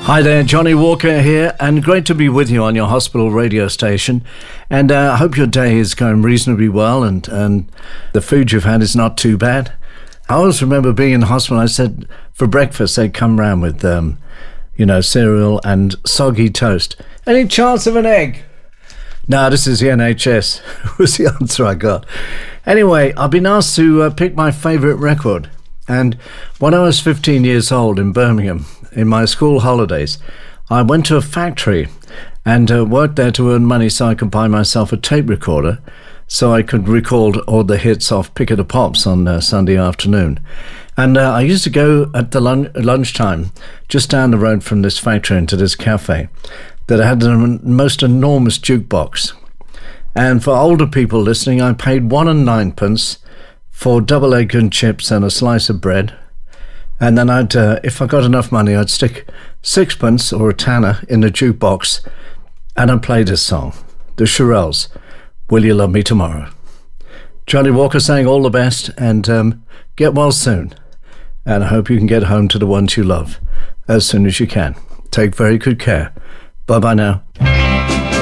Hi there, Johnny Walker here, and great to be with you on your hospital radio station. And I hope your day is going reasonably well and the food you've had is not too bad. I always remember being in hospital, I said for breakfast they'd come round with, cereal and soggy toast. Any chance of an egg? No, this is the NHS, was the answer I got. Anyway, I've been asked to pick my favourite record. And when I was 15 years old in Birmingham, in my school holidays, I went to a factory and worked there to earn money so I could buy myself a tape recorder so I could record all the hits off Pick of the Pops on Sunday afternoon. And I used to go at the lunchtime just down the road from this factory into this cafe that had the most enormous jukebox. And for older people listening, I paid 1 and 9p for double egg and chips and a slice of bread. And then I'd, if I got enough money, I'd stick 6p or a tanner in the jukebox and I'd play this song, the Shirelles, Will You Love Me Tomorrow? Johnny Walker saying all the best and get well soon. And I hope you can get home to the ones you love as soon as you can. Take very good care. Bye-bye now.